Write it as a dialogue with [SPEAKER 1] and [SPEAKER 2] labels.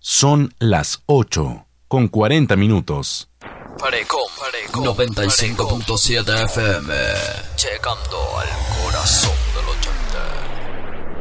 [SPEAKER 1] Son las 8:40.
[SPEAKER 2] Parecom 95.7 FM, llegando al corazón del 80.